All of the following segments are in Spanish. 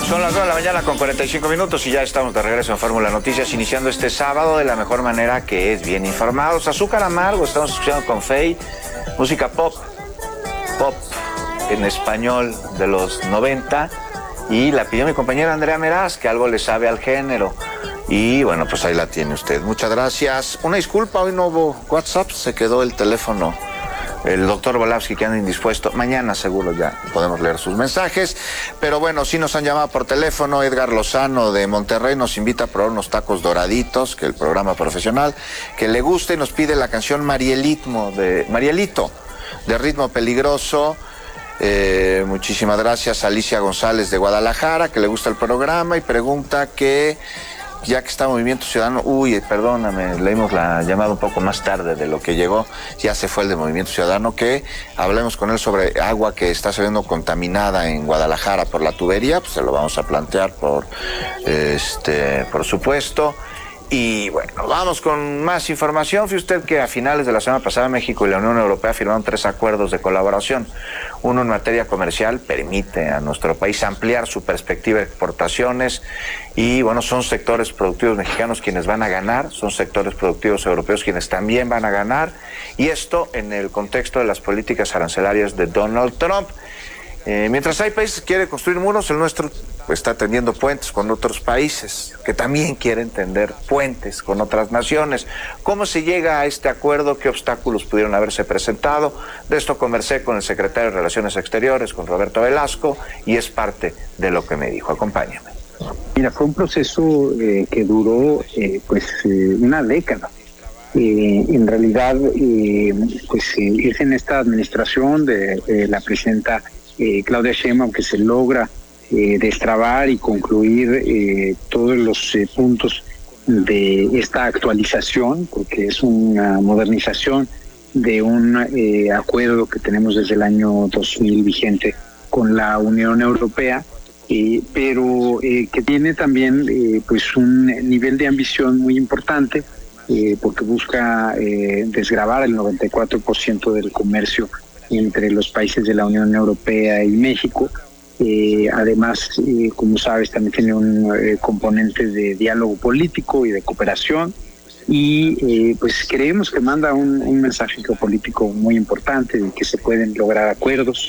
Son las 9 de la mañana con 45 minutos y ya estamos de regreso en Fórmula Noticias, iniciando este sábado de la mejor manera, que es bien informados. Azúcar Amargo, estamos escuchando con Fate, música pop en español de los 90, y la pidió mi compañera Andrea Meraz, que algo le sabe al género. Y bueno, pues ahí la tiene usted. Muchas gracias. Una disculpa, hoy no hubo WhatsApp, se quedó el teléfono. El doctor Volavsky, que anda indispuesto. Mañana seguro ya podemos leer sus mensajes. Pero bueno, sí nos han llamado por teléfono. Edgar Lozano de Monterrey nos invita a probar unos tacos doraditos, que el programa profesional, que le gusta, y nos pide la canción Marielito, de Ritmo Peligroso. Muchísimas gracias a Alicia González de Guadalajara, que le gusta el programa y pregunta que, ya que está Movimiento Ciudadano, perdóname, leímos la llamada un poco más tarde de lo que llegó, ya se fue el de Movimiento Ciudadano, que hablemos con él sobre agua que está saliendo contaminada en Guadalajara por la tubería. Pues se lo vamos a plantear por supuesto. Y bueno, vamos con más información. Fíjese usted que a finales de la semana pasada México y la Unión Europea firmaron 3 acuerdos de colaboración. Uno en materia comercial, permite a nuestro país ampliar su perspectiva de exportaciones, y bueno, son sectores productivos mexicanos quienes van a ganar, son sectores productivos europeos quienes también van a ganar, y esto en el contexto de las políticas arancelarias de Donald Trump. Mientras hay países que quieren construir muros, el nuestro pues está tendiendo puentes con otros países que también quieren tender puentes con otras naciones. ¿Cómo se llega a este acuerdo? ¿Qué obstáculos pudieron haberse presentado? De esto conversé con el secretario de Relaciones Exteriores, con Roberto Velasco, y es parte de lo que me dijo. Acompáñame. Mira, fue un proceso que duró una década. En realidad, es en esta administración de la presidenta Claudia Sheinbaum que se logra destrabar y concluir todos los puntos de esta actualización, porque es una modernización de un acuerdo que tenemos desde el año 2000 vigente con la Unión Europea, pero que tiene también un nivel de ambición muy importante, porque busca desgravar el 94% del comercio entre los países de la Unión Europea y México. Además, como sabes, también tiene un componente de diálogo político y de cooperación, y creemos que manda un mensaje geopolítico muy importante de que se pueden lograr acuerdos,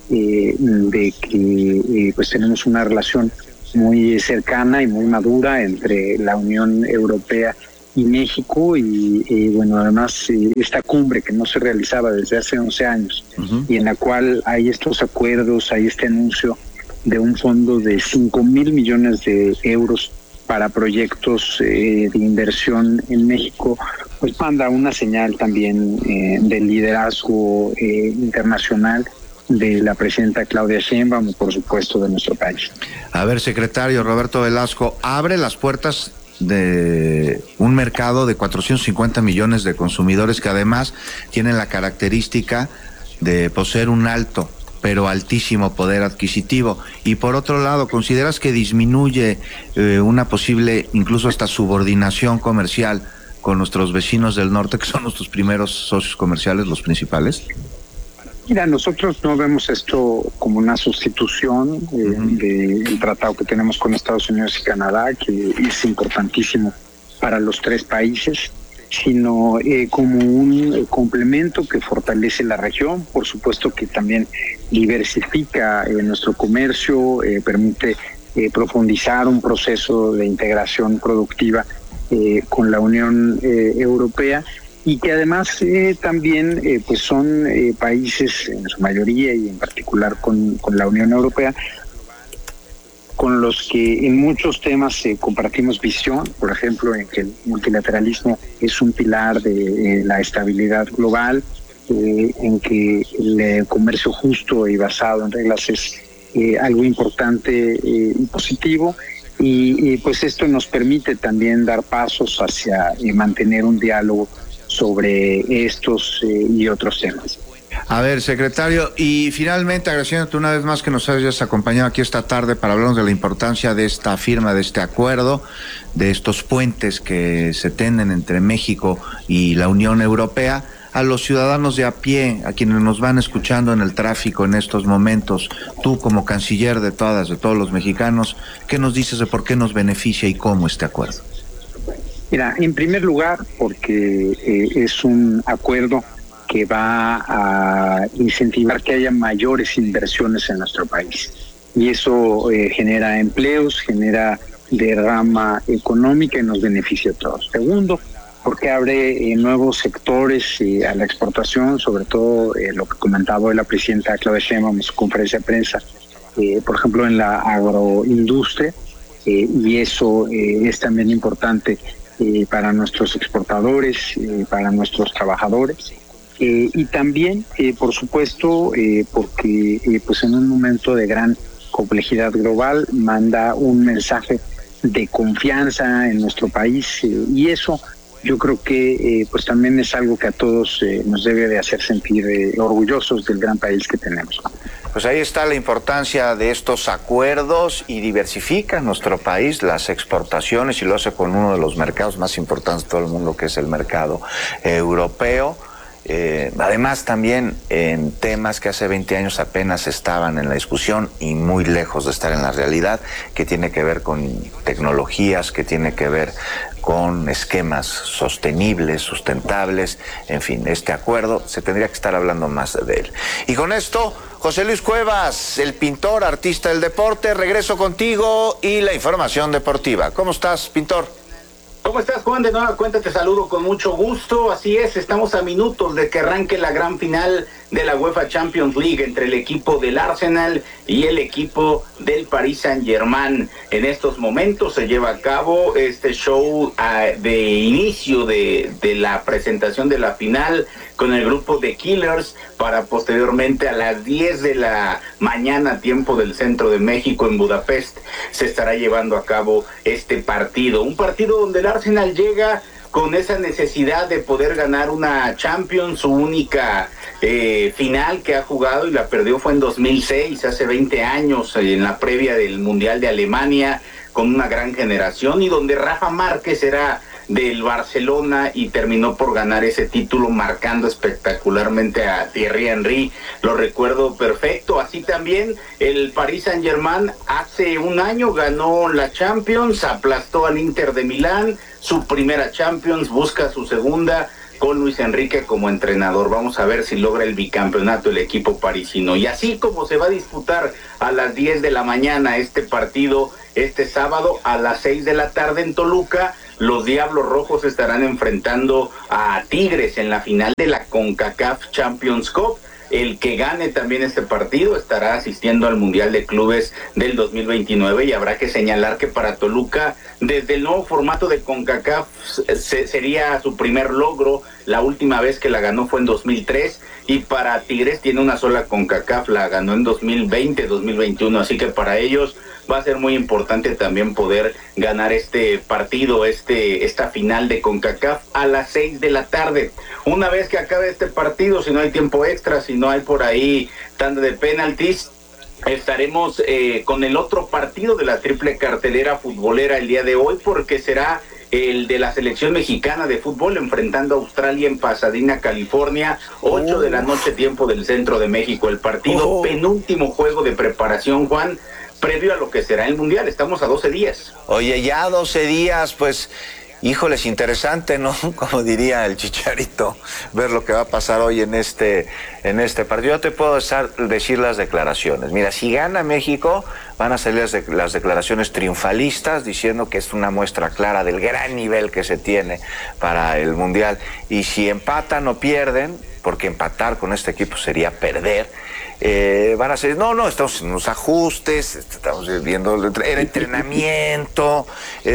de que tenemos una relación muy cercana y muy madura entre la Unión Europea y México, y además esta cumbre que no se realizaba desde hace 11 años, y en la cual hay estos acuerdos, hay este anuncio de un fondo de 5,000 millones de euros para proyectos de inversión en México, pues manda una señal también del liderazgo internacional de la presidenta Claudia Sheinbaum y por supuesto de nuestro país. A ver, secretario Roberto Velasco, abre las puertas de un mercado de 450 millones de consumidores que además tienen la característica de poseer un alto pero altísimo poder adquisitivo. Y por otro lado, ¿consideras que disminuye una posible, incluso hasta subordinación comercial con nuestros vecinos del norte, que son nuestros primeros socios comerciales, los principales? Mira, nosotros no vemos esto como una sustitución del tratado que tenemos con Estados Unidos y Canadá, que es importantísimo para los 3 países, sino como un complemento que fortalece la región. Por supuesto que también diversifica nuestro comercio, permite profundizar un proceso de integración productiva con la Unión Europea, y que además también son países en su mayoría y en particular con la Unión Europea, con los que en muchos temas compartimos visión, por ejemplo, en que el multilateralismo es un pilar de la estabilidad global, en que el comercio justo y basado en reglas es algo importante y positivo, y esto nos permite también dar pasos hacia mantener un diálogo sobre estos y otros temas. A ver, secretario, y finalmente agradeciéndote una vez más que nos hayas acompañado aquí esta tarde para hablarnos de la importancia de esta firma, de este acuerdo, de estos puentes que se tienden entre México y la Unión Europea. a los ciudadanos de a pie, a quienes nos van escuchando en el tráfico en estos momentos, tú como canciller de todos los mexicanos, ¿qué nos dices de por qué nos beneficia y cómo este acuerdo? Mira, en primer lugar, porque es un acuerdo que va a incentivar que haya mayores inversiones en nuestro país. Y eso genera empleos, genera derrama económica y nos beneficia a todos. Segundo, porque abre nuevos sectores a la exportación, sobre todo lo que comentaba hoy la presidenta Claudia Sheinbaum en su conferencia de prensa, por ejemplo en la agroindustria, y eso es también importante para nuestros exportadores, para nuestros trabajadores, y también, por supuesto, porque pues en un momento de gran complejidad global manda un mensaje de confianza en nuestro país, y eso yo creo que pues también es algo que a todos nos debe de hacer sentir orgullosos del gran país que tenemos. Pues ahí está la importancia de estos acuerdos y diversifica nuestro país las exportaciones y lo hace con uno de los mercados más importantes de todo el mundo, que es el mercado europeo. Además también en temas que hace 20 años apenas estaban en la discusión y muy lejos de estar en la realidad, que tiene que ver con tecnologías, que tiene que ver con esquemas sostenibles, sustentables, en fin, este acuerdo se tendría que estar hablando más de él. Y con esto, José Luis Cuevas, el pintor, artista del deporte, regreso contigo y la información deportiva. ¿Cómo estás, pintor? ¿Cómo estás, Juan? De nueva cuenta te saludo con mucho gusto. Así es, estamos a minutos de que arranque la gran final de la UEFA Champions League entre el equipo del Arsenal y el equipo del Paris Saint-Germain. En estos momentos se lleva a cabo este show de inicio de la presentación de la final con el grupo de Killers, para posteriormente a las 10 de la mañana, tiempo del centro de México, en Budapest, se estará llevando a cabo este partido. Un partido donde el Arsenal llega con esa necesidad de poder ganar una Champions, su única final que ha jugado, y la perdió fue en 2006, hace 20 años, en la previa del Mundial de Alemania, con una gran generación, y donde Rafa Márquez era del Barcelona y terminó por ganar ese título marcando espectacularmente a Thierry Henry. Lo recuerdo perfecto. Así también el Paris Saint-Germain hace un año ganó la Champions, aplastó al Inter de Milán, su primera Champions, busca su segunda con Luis Enrique como entrenador. Vamos a ver si logra el bicampeonato el equipo parisino. Y así como se va a disputar a las 10 de la mañana este partido, este sábado a las 6 de la tarde en Toluca, los Diablos Rojos estarán enfrentando a Tigres en la final de la CONCACAF Champions Cup. El que gane también este partido estará asistiendo al Mundial de Clubes del 2029, y habrá que señalar que para Toluca, desde el nuevo formato de CONCACAF, sería su primer logro. La última vez que la ganó fue en 2003, y para Tigres tiene una sola CONCACAF, la ganó en 2020, 2021, así que para ellos va a ser muy importante también poder ganar este partido, esta final de CONCACAF a las 6 de la tarde. Una vez que acabe este partido, si no hay tiempo extra, si no hay por ahí tanda de penaltis, estaremos con el otro partido de la triple cartelera futbolera el día de hoy, porque será el de la selección mexicana de fútbol enfrentando a Australia en Pasadena, California, 8 de la noche, tiempo del centro de México. El partido penúltimo juego de preparación, Juan, previo a lo que será el Mundial. Estamos a 12 días. Oye, ya 12 días, pues, híjoles, interesante, ¿no? Como diría el Chicharito, ver lo que va a pasar hoy en este partido. Yo te puedo decir las declaraciones. Mira, si gana México, van a salir las declaraciones triunfalistas, diciendo que es una muestra clara del gran nivel que se tiene para el Mundial. Y si empatan o pierden, porque empatar con este equipo sería perder, van a ser, no, estamos en unos ajustes, estamos viendo, era entrenamiento,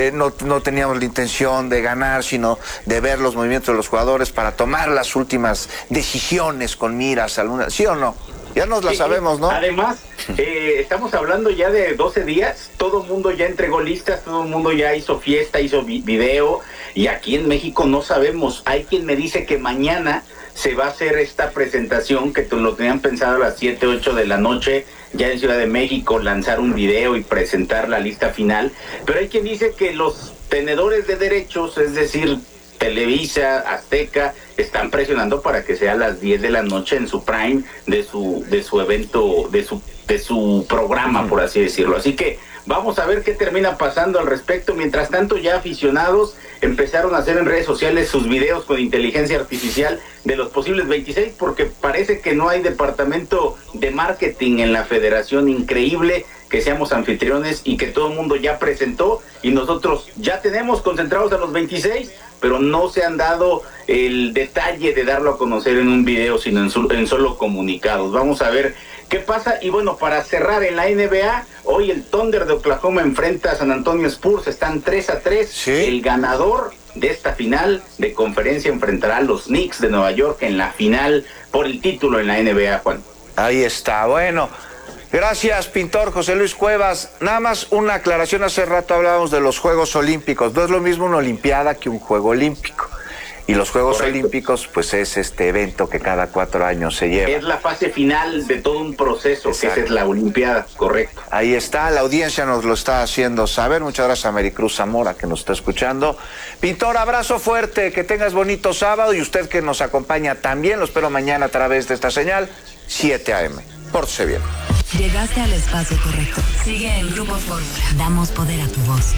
no teníamos la intención de ganar, sino de ver los movimientos de los jugadores para tomar las últimas decisiones con miras a alguna, ¿sí o no? Ya nos la sabemos, ¿no? Además, estamos hablando ya de 12 días, todo el mundo ya entregó listas, todo el mundo ya hizo fiesta, hizo video, y aquí en México no sabemos. Hay quien me dice que mañana se va a hacer esta presentación, que lo tenían pensado a las 7, 8 de la noche, ya en Ciudad de México, lanzar un video y presentar la lista final. Pero hay quien dice que los tenedores de derechos, es decir, Televisa, Azteca, están presionando para que sea a las 10 de la noche en su prime de su evento, de su programa, por así decirlo. Así que vamos a ver qué termina pasando al respecto. Mientras tanto, ya aficionados empezaron a hacer en redes sociales sus videos con inteligencia artificial de los posibles 26, porque parece que no hay departamento de marketing en la federación. Increíble que seamos anfitriones y que todo el mundo ya presentó y nosotros ya tenemos concentrados a los 26, pero no se han dado el detalle de darlo a conocer en un video, sino en solo comunicados. Vamos a ver qué pasa. Y bueno, para cerrar en la NBA, hoy el Thunder de Oklahoma enfrenta a San Antonio Spurs, están 3-3. ¿Sí? El ganador de esta final de conferencia enfrentará a los Knicks de Nueva York en la final por el título en la NBA, Juan. Ahí está, bueno. Gracias, pintor José Luis Cuevas. Nada más una aclaración, hace rato hablábamos de los Juegos Olímpicos. No es lo mismo una Olimpiada que un Juego Olímpico. Y los Juegos Correcto. Olímpicos, pues es este evento que cada 4 años se lleva. Es la fase final de todo un proceso, Exacto. que esa es la Olimpiada, correcto. Ahí está, la audiencia nos lo está haciendo saber. Muchas gracias a Maricruz Zamora que nos está escuchando. Pintor, abrazo fuerte, que tengas bonito sábado y usted que nos acompaña también, lo espero mañana a través de esta señal, 7 a.m. Pórtese bien. Llegaste al espacio correcto. Sigue en Grupo Fórmula. Damos poder a tu voz.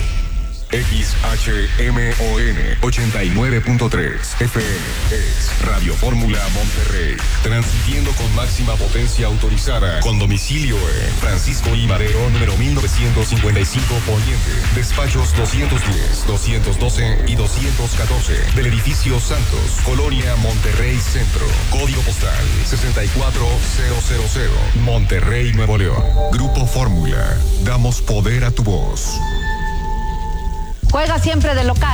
XHMON 89.3 FM es Radio Fórmula Monterrey, transmitiendo con máxima potencia autorizada, con domicilio en Francisco I. Madero, número 1955 Poniente, despachos 210, 212 y 214, del edificio Santos, Colonia Monterrey Centro, código postal 64000, Monterrey, Nuevo León. Grupo Fórmula, damos poder a tu voz. Juega siempre de local.